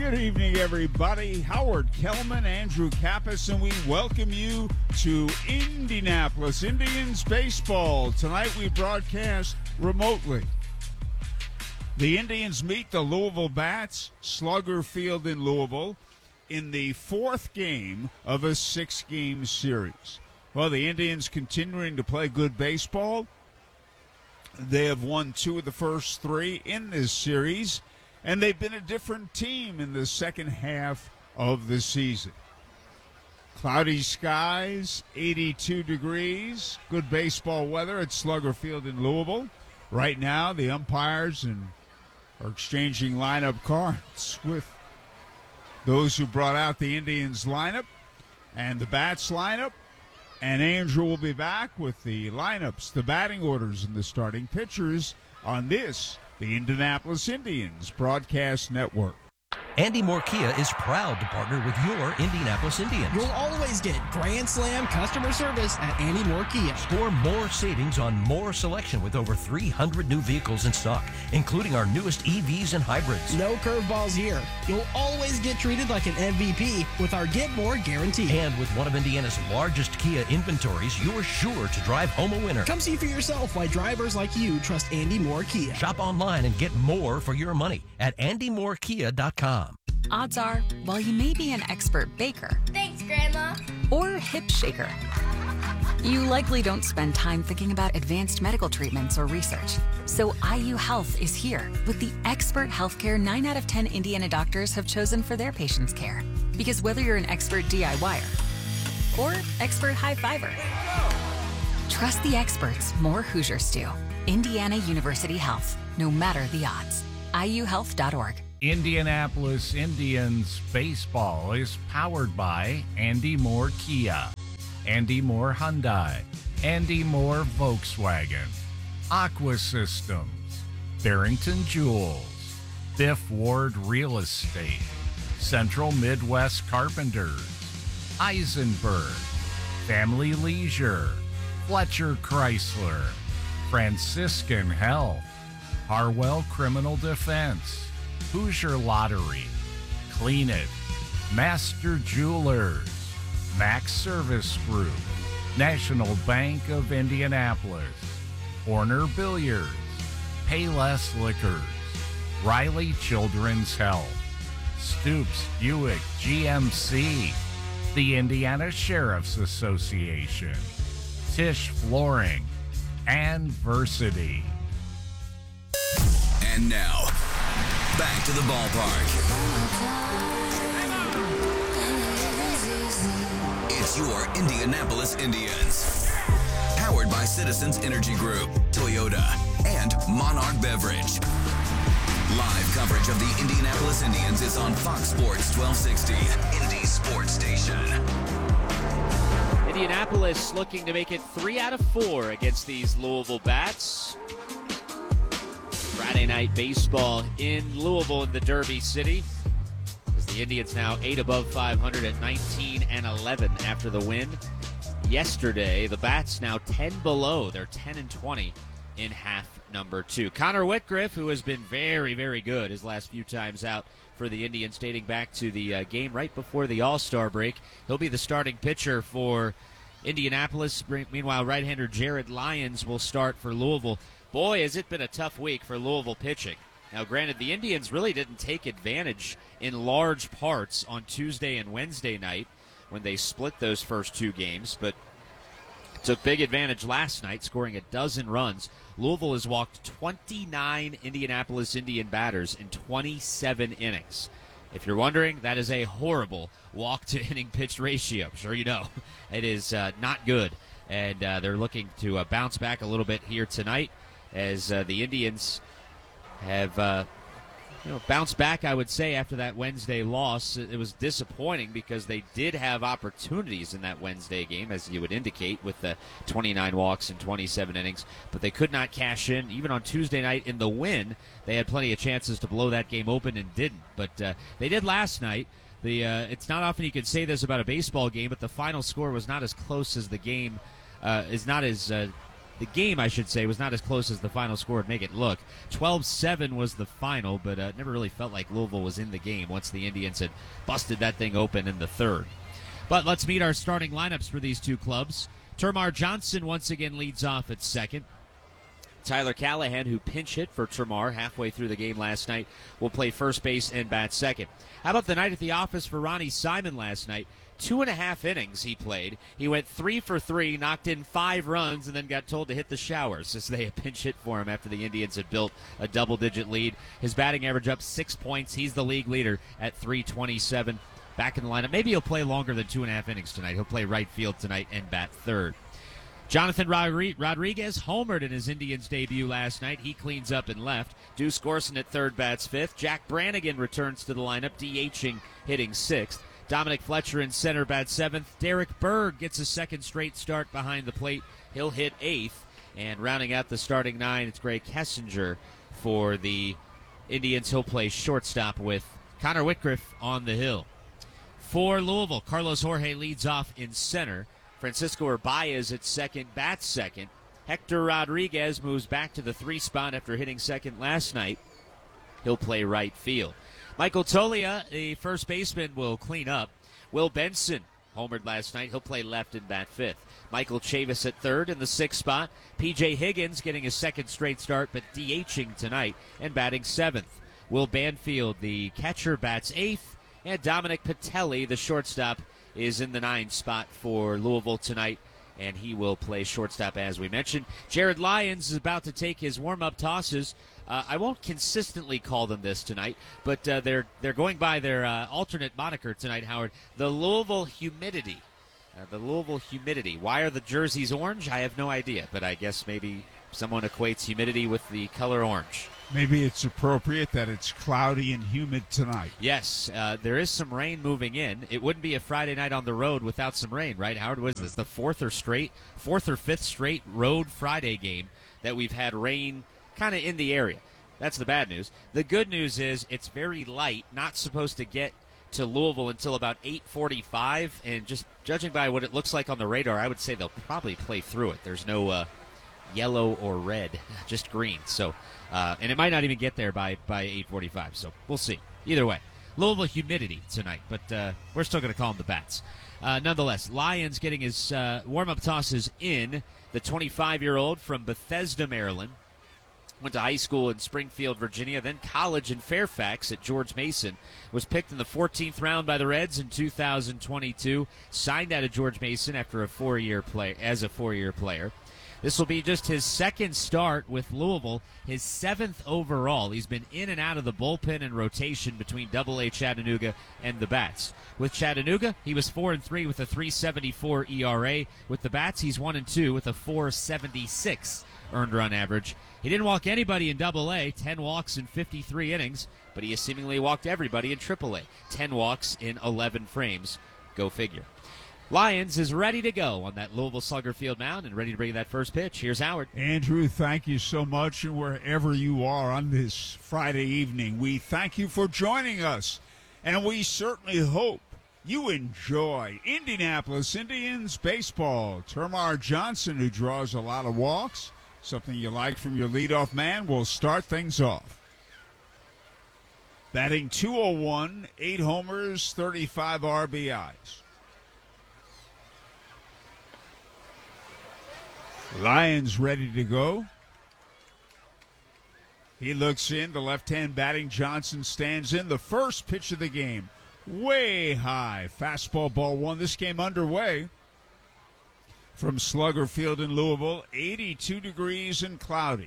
Good evening, everybody. Howard Kellman, Andrew Kappas, and we welcome you to Indianapolis Indians baseball. Tonight we broadcast remotely. The Indians meet the Louisville Bats, Slugger Field in Louisville, in the fourth game of a six-game series. Well, the Indians continuing to play good baseball. They have won two of the first three in this series, and they've been a different team in the second half of the season. Cloudy skies, 82 degrees, good baseball weather at Slugger Field in Louisville. Right now, the umpires are exchanging lineup cards with those who brought out the Indians lineup and the Bats lineup. And Andrew will be back with the lineups, the batting orders, and the starting pitchers on this, the Indianapolis Indians Broadcast Network. Andy Moore Kia is proud to partner with your Indianapolis Indians. You'll always get Grand Slam customer service at Andy Moore Kia. Score more savings on more selection with over 300 new vehicles in stock, including our newest EVs and hybrids. No curveballs here. You'll always get treated like an MVP with our Get More guarantee. And with one of Indiana's largest Kia inventories, you're sure to drive home a winner. Come see for yourself why drivers like you trust Andy Moore Kia. Shop online and get more for your money at andymorekia.com. Odds are, while you may be an expert baker, thanks, Grandma, or hip shaker, you likely don't spend time thinking about advanced medical treatments or research. So IU Health is here with the expert healthcare 9 out of 10 Indiana doctors have chosen for their patients' care. Because whether you're an expert DIYer or expert high fiber, trust the experts more Hoosiers do. Indiana University Health, no matter the odds. IUhealth.org. Indianapolis Indians baseball is powered by Andy Moore Kia, Andy Moore Hyundai, Andy Moore Volkswagen, Aqua Systems, Barrington Jewels, Biff Ward Real Estate, Central Midwest Carpenters, Eisenberg, Family Leisure, Fletcher Chrysler, Franciscan Health, Harwell Criminal Defense, Hoosier Lottery, Clean It, Master Jewelers, Max Service Group, National Bank of Indianapolis, Horner Billiards, Payless Liquors, Riley Children's Health, Stoops Buick GMC, the Indiana Sheriff's Association, Tisch Flooring, and Versity. And now, back to the ballpark. It's your Indianapolis Indians. Powered by Citizens Energy Group, Toyota, and Monarch Beverage. Live coverage of the Indianapolis Indians is on Fox Sports 1260, Indy Sports Station. Indianapolis looking to make it 3 out of 4 against these Louisville Bats. Friday night baseball in Louisville in the Derby City. As the Indians now 8 above 500 at 19-11 after the win yesterday. The Bats now 10 below. They're 10-20 in half number 2. Connor Whitgriff, who has been very, very good his last few times out for the Indians, dating back to the game right before the All-Star break. He'll be the starting pitcher for Indianapolis. Meanwhile, right-hander Jared Lyons will start for Louisville. Boy, has it been a tough week for Louisville pitching. Now, granted, the Indians really didn't take advantage in large parts on Tuesday and Wednesday night when they split those first two games, but took big advantage last night, scoring a dozen runs. Louisville has walked 29 Indianapolis Indian batters in 27 innings. If you're wondering, that is a horrible walk-to-inning pitch ratio. I'm sure you know. It is not good, and they're looking to bounce back a little bit here tonight, as the Indians have bounced back, I would say, after that Wednesday loss. It was disappointing because they did have opportunities in that Wednesday game, as you would indicate, with the 29 walks in 27 innings, but they could not cash in. Even on Tuesday night in the win, they had plenty of chances to blow that game open and didn't, but they did last night. It's not often you can say this about a baseball game, but the final score was not as close as the game, is not as The game, I should say, was not as close as the final score would make it look. 12-7 was the final, but it never really felt like Louisville was in the game once the Indians had busted that thing open in the third. But let's meet our starting lineups for these two clubs. Termarr Johnson once again leads off at second. Tyler Callahan, who pinch hit for Termarr halfway through the game last night, will play first base and bat second. How about the night at the office for Ronnie Simon last night? 2.5 innings he played. He went 3 for 3, knocked in 5 runs, and then got told to hit the showers as they pinch hit for him after the Indians had built a double-digit lead. His batting average up 6 points. He's the league leader at .327. Back in the lineup. Maybe he'll play longer than 2.5 innings tonight. He'll play right field tonight and bat third. Jonathan Rodriguez homered in his Indians debut last night. He cleans up and left. Deuce Gorson at third bats fifth. Jack Brannigan returns to the lineup, DHing, hitting sixth. Dominic Fletcher in center bats seventh. Derek Berg gets a second straight start behind the plate. He'll hit eighth. And rounding out the starting nine, it's Greg Kessinger for the Indians. He'll play shortstop with Connor Whitgriff on the hill. For Louisville, Carlos Jorge leads off in center. Francisco Urbaez at second, bats second. Hector Rodriguez moves back to the 3 spot after hitting second last night. He'll play right field. Michael Tolia, the first baseman, will clean up. Will Benson homered last night. He'll play left and bat fifth. Michael Chavis at third in the 6th spot. P.J. Higgins getting his second straight start, but DHing tonight and batting seventh. Will Banfield, the catcher, bats eighth. And Dominic Patelli, the shortstop, is in the 9 spot for Louisville tonight, and he will play shortstop as we mentioned. Jared Lyons is about to take his warm-up tosses. I won't consistently call them this tonight, but they're going by their alternate moniker tonight, Howard. The Louisville Humidity. The Louisville Humidity. Why are the jerseys orange? I have no idea, but I guess maybe someone equates humidity with the color orange. Maybe it's appropriate that it's cloudy and humid tonight. Yes, there is some rain moving in. It wouldn't be a Friday night on the road without some rain, right, Howard? Was this the fourth or fifth straight road Friday game that we've had rain kind of in the area? That's the bad news. The good news is it's very light, not supposed to get to Louisville until about 8:45, and just judging by what it looks like on the radar, I would say they'll probably play through it. There's no yellow or red, just green. So, and it might not even get there by 8:45. So we'll see. Either way, Louisville Humidity tonight, but we're still going to call them the Bats. Nonetheless, Lyons getting his warm-up tosses in. The 25-year-old from Bethesda, Maryland. Went to high school in Springfield, Virginia, then college in Fairfax at George Mason. Was picked in the 14th round by the Reds in 2022. Signed out of George Mason after a 4-year play as a 4-year player. This will be just his second start with Louisville, his 7th overall. He's been in and out of the bullpen and rotation between Double-A Chattanooga and the Bats. With Chattanooga, he was 4-3 with a 3.74 ERA. With the Bats, he's 1-2 with a 4.76 earned run average. He didn't walk anybody in Double-A, 10 walks in 53 innings, but he has seemingly walked everybody in Triple-A, 10 walks in 11 frames. Go figure. Lyons is ready to go on that Louisville Slugger Field mound and ready to bring that first pitch. Here's Howard. Andrew, thank you so much. And wherever you are on this Friday evening, we thank you for joining us. And we certainly hope you enjoy Indianapolis Indians baseball. Termarr Johnson, who draws a lot of walks, something you like from your leadoff man, will start things off. Batting .201, 8 homers, 35 RBIs. Lyons ready to go. He looks in. The left-hand batting Johnson stands in. The first pitch of the game, way high. Fastball, ball one. This game underway from Slugger Field in Louisville. 82 degrees and cloudy.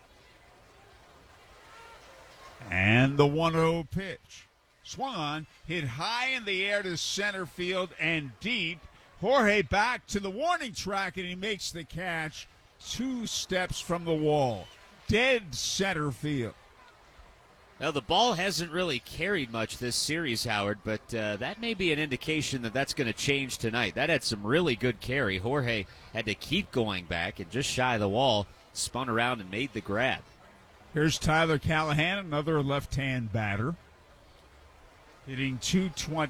And the 1-0 pitch. Swung on, hit high in the air to center field and deep. Jorge back to the warning track, and he makes the catch 2 steps from the wall. Dead center field. Now, the ball hasn't really carried much this series, Howard, but that may be an indication that that's going to change tonight. That had some really good carry. Jorge had to keep going back and just shy of the wall, spun around and made the grab. Here's Tyler Callahan, another left-hand batter. Hitting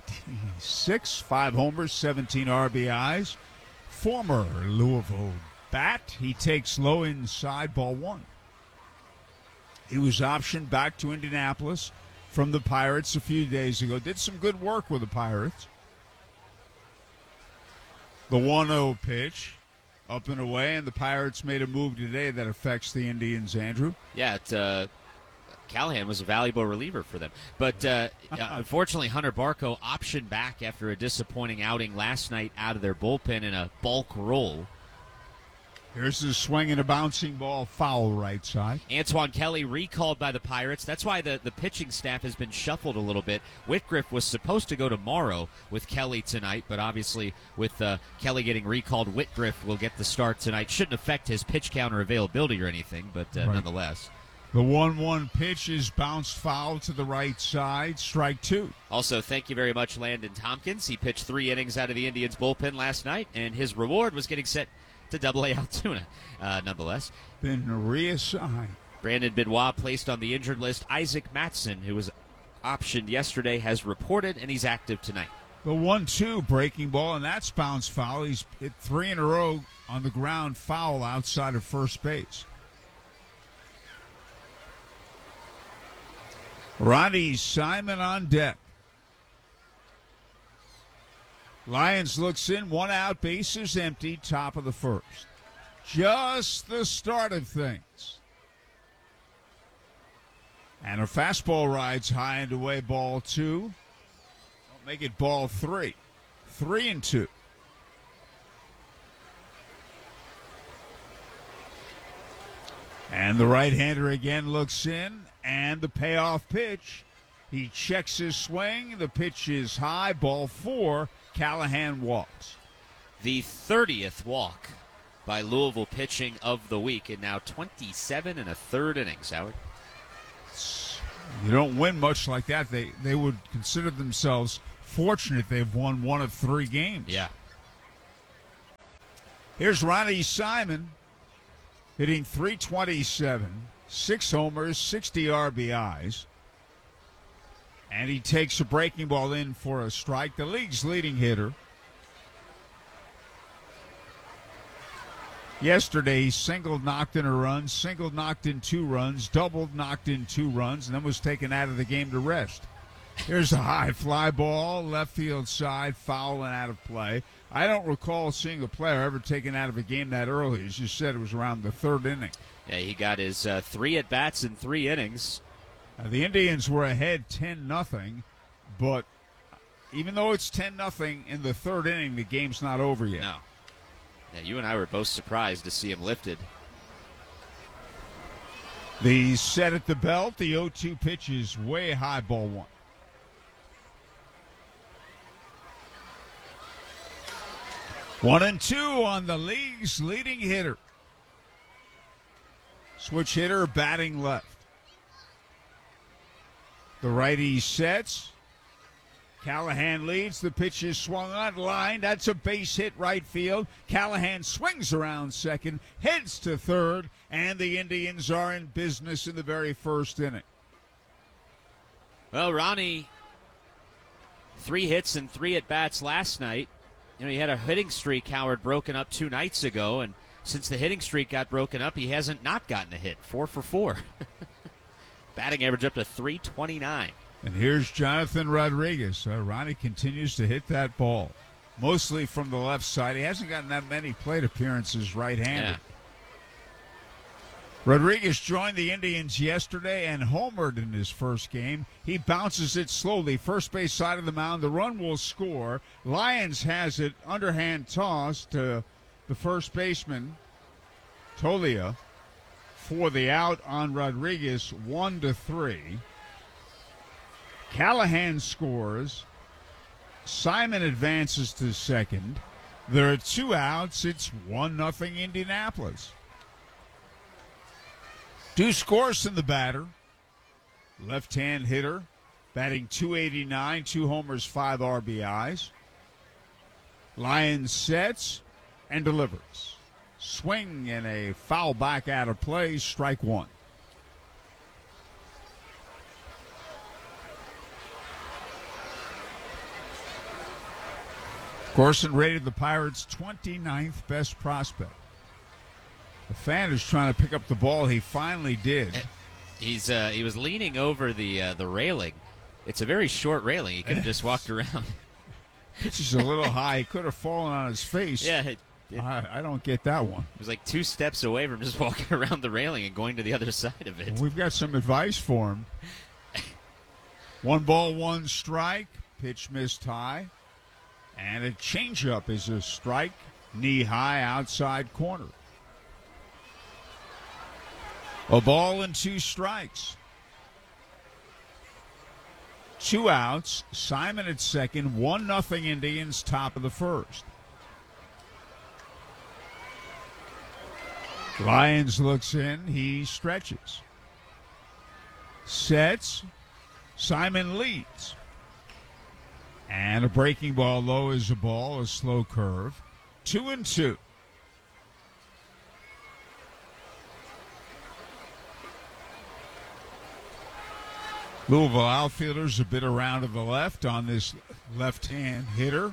.226, 5 homers, 17 RBIs. Former Louisville bat. He takes low inside, ball one. He was optioned back to Indianapolis from the Pirates a few days ago. Did some good work with the Pirates. The 1-0 pitch, up and away, and the Pirates made a move today that affects the Indians, Andrew. Yeah, Callahan was a valuable reliever for them. But unfortunately, Hunter Barco optioned back after a disappointing outing last night out of their bullpen in a bulk roll. Here's the swing and a bouncing ball, foul right side. Antoine Kelly recalled by the Pirates. That's why the pitching staff has been shuffled a little bit. Whitgriff was supposed to go tomorrow with Kelly tonight, but obviously with Kelly getting recalled, Whitgriff will get the start tonight. Shouldn't affect his pitch count or availability or anything, but nonetheless. The 1-1 pitch is bounced foul to the right side, strike two. Also, thank you very much, Landon Tompkins. He pitched 3 innings out of the Indians' bullpen last night, and his reward was getting set to Double-A Altoona, nonetheless. Been reassigned. Brandon Benoit placed on the injured list. Isaac Matson, who was optioned yesterday, has reported, and he's active tonight. The 1-2 breaking ball, and that's bounced foul. He's hit 3 in a row on the ground, foul outside of first base. Ronnie Simon on deck. Lions looks in, 1 out, bases empty, top of the first. Just the start of things. And a fastball rides high and away, ball 2. Don't make it ball 3. 3-2. And the right-hander again looks in, and the payoff pitch. He checks his swing. The pitch is high, ball 4. Callahan walks. The 30th walk by Louisville pitching of the week, and now 27 1/3 innings, Howard. You don't win much like that. They would consider themselves fortunate they've won 1 of 3 games. Yeah. Here's Ronnie Simon hitting .327, 6 homers, 60 RBIs. And he takes a breaking ball in for a strike. The league's leading hitter. Yesterday, he singled, knocked in a run, singled, knocked in 2 runs, doubled, knocked in 2 runs, and then was taken out of the game to rest. Here's a high fly ball, left field side, foul and out of play. I don't recall seeing a player ever taken out of a game that early. As you said, it was around the 3rd inning. Yeah, he got his 3 at-bats in 3 innings. The Indians were ahead 10-0, but even though it's 10-0 in the 3rd inning, the game's not over yet. No. Yeah, you and I were both surprised to see him lifted. The set at the belt, the 0-2 pitch is way high, ball 1. One and 2 on the league's leading hitter. Switch hitter batting left. The righty sets. Callahan leads. The pitch is swung on line. That's a base hit right field. Callahan swings around second, heads to third, and the Indians are in business in the very first inning. Well, Ronnie, 3 hits and 3 at-bats last night. You know, he had a hitting streak, Howard, broken up 2 nights ago, and since the hitting streak got broken up, he hasn't not gotten a hit. 4 for 4. Batting average up to .329. And here's Jonathan Rodriguez. Ronnie continues to hit that ball, mostly from the left side. He hasn't gotten that many plate appearances right-handed. Yeah. Rodriguez joined the Indians yesterday and homered in his first game. He bounces it slowly, first base side of the mound. The run will score. Lions has it, underhand toss to the first baseman, Tolia, for the out on Rodriguez, 1-3. Callahan scores. Simon advances to second. There are 2 outs. It's 1-0 Indianapolis. Deuce Gorson, the batter, left-hand hitter, batting .289, 2 homers, 5 RBIs. Lions sets and delivers. Swing and a foul back out of play, strike 1. Gorson rated the Pirates' 29th best prospect. The fan is trying to pick up the ball. He finally did. He was leaning over the railing. It's a very short railing. He could have just walked around. Pitch is a little high. He could have fallen on his face. Yeah, I don't get that one. It was like 2 steps away from just walking around the railing and going to the other side of it. We've got some advice for him. 1 ball, 1 strike. Pitch missed high. And a changeup is a strike. Knee high outside corner. A ball and 2 strikes. 2 outs. Simon at second. 1-0 Indians, top of the first. Lyons looks in. He stretches. Sets. Simon leads. And a breaking ball low is a ball, a slow curve. 2-2. Louisville outfielders a bit around to the left on this left-hand hitter.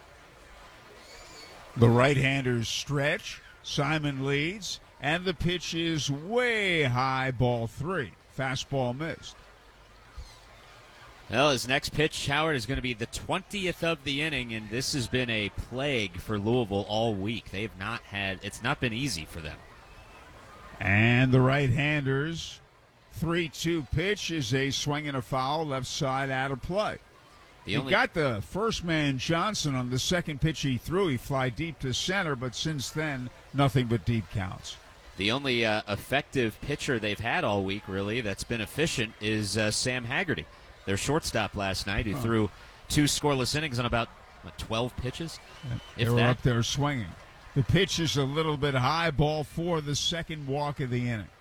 The right-handers stretch. Simon leads. And the pitch is way high, ball 3. Fastball missed. Well, his next pitch, Howard, is going to be the 20th of the inning, and this has been a plague for Louisville all week. It's not been easy for them. And the right-handers, 3-2 pitch is a swing and a foul, left side out of play. He got the first man, Johnson, on the second pitch he threw. He fly deep to center, but since then, nothing but deep counts. The only effective pitcher they've had all week, really, that's been efficient is Sam Haggerty, their shortstop last night, who threw 2 scoreless innings on about 12 pitches. They were up there swinging. The pitch is a little bit high, ball 4, the second walk of the inning.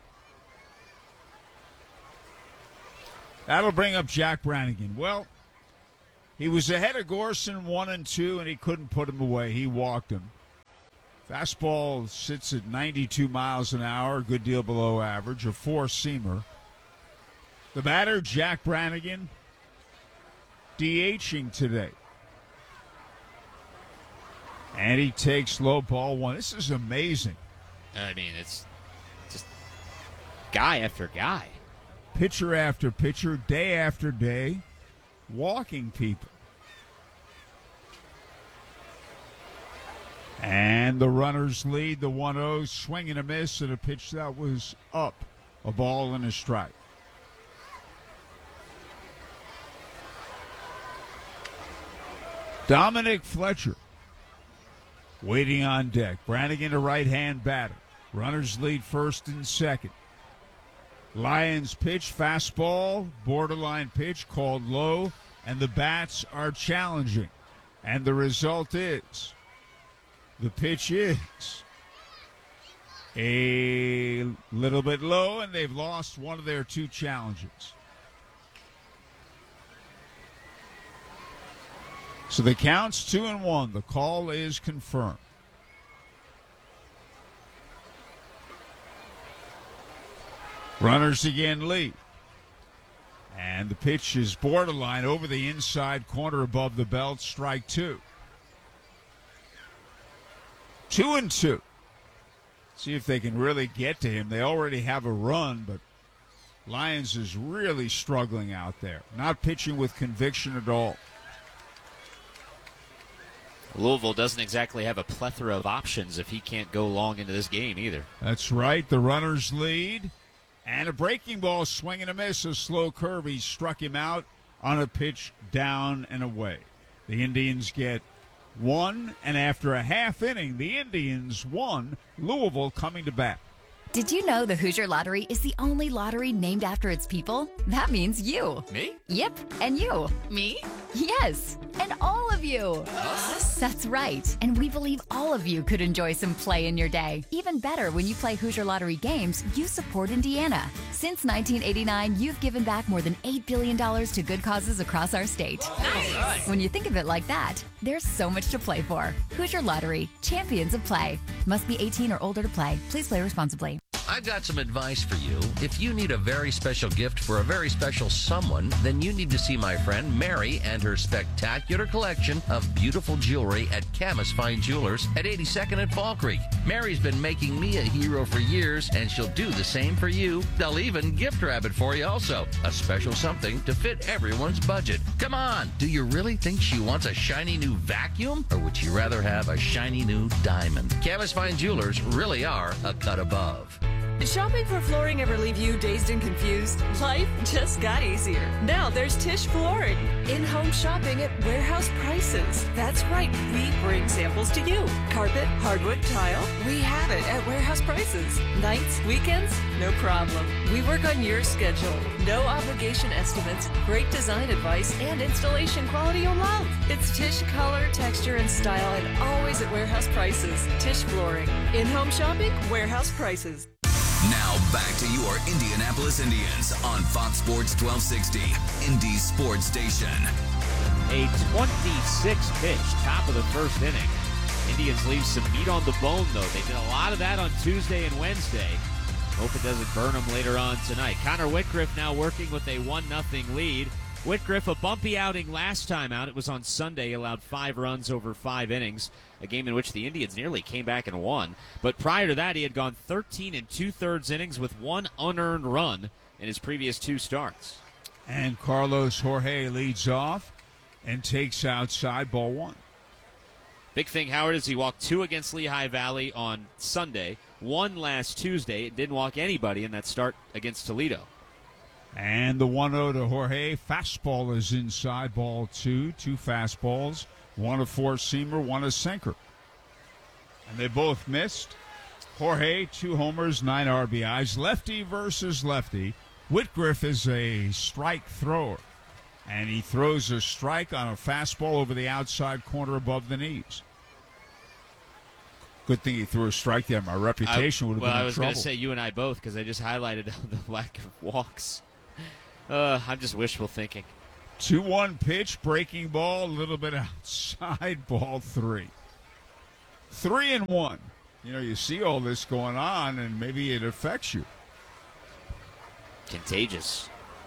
That'll bring up Jack Brannigan. Well, he was ahead of Gorson 1-2, and he couldn't put him away. He walked him. Fastball sits at 92 miles an hour, a good deal below average, a 4-seamer. The batter, Jack Brannigan, DHing today. And he takes low ball 1. This is amazing. I mean, it's just guy after guy. Pitcher after pitcher, day after day, walking people. And the runners lead the 1-0, swing and a miss, and a pitch that was up, a ball and a strike. Dominic Fletcher waiting on deck. Brannigan, a right-hand batter. Runners lead first and second. Lions pitch, fastball, borderline pitch, called low, and the bats are challenging. And the result is, the pitch is a little bit low, and they've lost one of their 2 challenges. So the count's 2-1. The call is confirmed. Runners again lead. And the pitch is borderline over the inside corner above the belt. Strike 2. 2-2. See if they can really get to him. They already have a run, but Lyons is really struggling out there. Not pitching with conviction at all. Louisville doesn't exactly have a plethora of options if he can't go long into this game either. That's right. The runners lead. And a breaking ball, swing and a miss, a slow curve. He struck him out on a pitch down and away. The Indians get 1, and after a half inning, the Indians won. Louisville coming to bat. Did you know the Hoosier Lottery is the only lottery named after its people? That means you. Me? Yep, and you. Me? Yes, and all of you. Us? That's right. And we believe all of you could enjoy some play in your day. Even better, when you play Hoosier Lottery games, you support Indiana. Since 1989, you've given back more than $8 billion to good causes across our state. Nice. When you think of it like that, there's so much to play for. Hoosier Lottery, champions of play. Must be 18 or older to play. Please play responsibly. I've got some advice for you. If you need a very special gift for a very special someone, then you need to see my friend Mary and her spectacular collection of beautiful jewelry at Camus Fine Jewelers at 82nd and Fall Creek. Mary's been making me a hero for years, and she'll do the same for you. They'll even gift wrap it for you also. A special something to fit everyone's budget. Come on, do you really think she wants a shiny new vacuum? Or would you rather have a shiny new diamond? Camus Fine Jewelers really are a cut above. Did shopping for flooring ever leave you dazed and confused? Life just got easier. Now there's Tisch Flooring. In-home shopping at warehouse prices. That's right, we bring samples to you. Carpet, hardwood, tile, we have it at warehouse prices. Nights, weekends, no problem. We work on your schedule. No obligation estimates, great design advice, and installation quality you'll love. It's Tisch color, texture, and style, and always at warehouse prices. Tisch Flooring. In-home shopping, warehouse prices. Now back to your Indianapolis Indians on Fox Sports 1260, Indy Sports Station. A 26-pitch top of the first inning. Indians leave some meat on the bone, though. They did a lot of that on Tuesday and Wednesday. Hope it doesn't burn them later on tonight. Connor Whitgriff now working with a 1-0 lead. Whitgriff, a bumpy outing last time out. It was on Sunday. He allowed 5 runs over 5 innings, a game in which the Indians nearly came back and won. But prior to that, he had gone 13 2/3 innings with 1 unearned run in his previous 2 starts. And Carlos Jorge leads off and takes outside ball 1. Big thing, Howard, is he walked 2 against Lehigh Valley on Sunday, 1 last Tuesday. It didn't walk anybody in that start against Toledo. And the 1-0 to Jorge. Fastball is inside ball 2. 2 fastballs, 1 a four-seamer, 1 a sinker. And they both missed. Jorge, 2 homers, 9 RBIs. Lefty versus lefty. Whitgriff is a strike thrower. And he throws a strike on a fastball over the outside corner above the knees. Good thing he threw a strike there. My reputation would have been in trouble. Well, I was going to say you and I both, because I just highlighted the lack of walks. I'm just wishful thinking. 2-1 pitch, breaking ball, a little bit outside, ball 3. 3-1. You know, you see all this going on, and maybe it affects you. Contagious.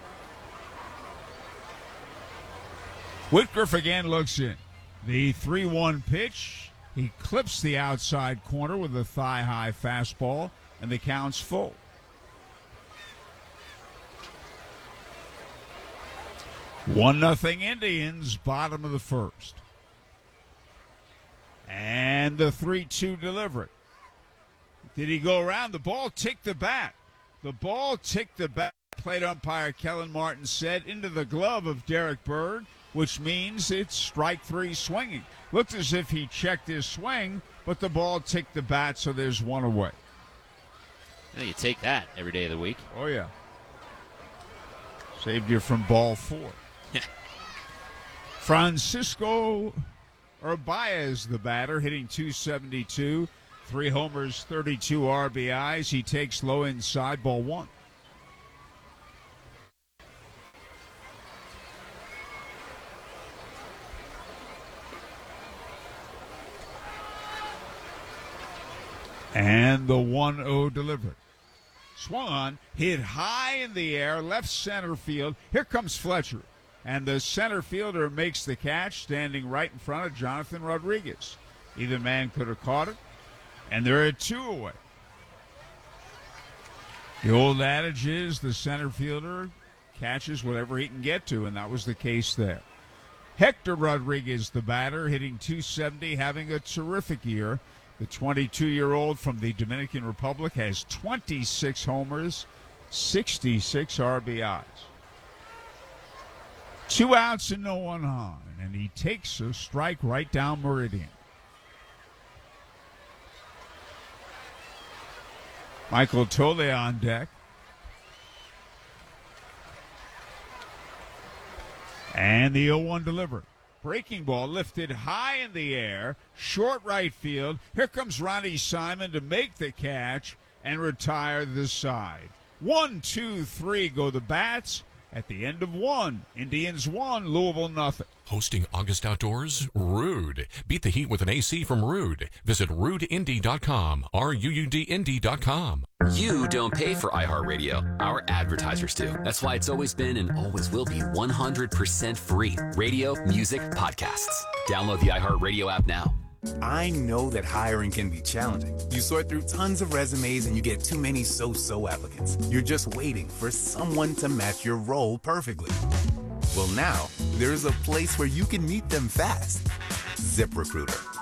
Whitgriff again looks in. The 3-1 pitch. He clips the outside corner with a thigh-high fastball, and the count's full. 1-0 Indians, bottom of the first. And the 3-2 delivery. Did he go around? The ball ticked the bat. The ball ticked the bat. Plate umpire Kellen Martin said into the glove of Derek Bird, which means it's strike 3 swinging. Looked as if he checked his swing, but the ball ticked the bat, so there's 1 away. You take that every day of the week. Oh, yeah. Saved you from ball 4. Francisco Urbaez, the batter, hitting .272, 3 homers, 32 RBIs. He takes low inside, ball 1. And the 1-0 delivery. Swung on, hit high in the air, left center field. Here comes Fletcher. And the center fielder makes the catch, standing right in front of Jonathan Rodriguez. Either man could have caught it, and they're at 2 away. The old adage is the center fielder catches whatever he can get to, and that was the case there. Hector Rodriguez, the batter, hitting .270, having a terrific year. The 22-year-old from the Dominican Republic has 26 homers, 66 RBIs. 2 outs and no one on, and he takes a strike right down Meridian. Michael Tole on deck. And the 0-1 delivery. Breaking ball lifted high in the air, short right field. Here comes Ronnie Simon to make the catch and retire the side. 1, 2, 3 go the bats. At the end of one, Indians won, Louisville nothing. Hosting August Outdoors? Rude. Beat the heat with an AC from Rude. Visit RudeIndy.com, RUUDindy.com. You don't pay for iHeartRadio. Our advertisers do. That's why it's always been and always will be 100% free. Radio, music, podcasts. Download the iHeartRadio app now. I know that hiring can be challenging. You sort through tons of resumes and you get too many so-so applicants. You're just waiting for someone to match your role perfectly. Well, now, there's a place where you can meet them fast. ZipRecruiter.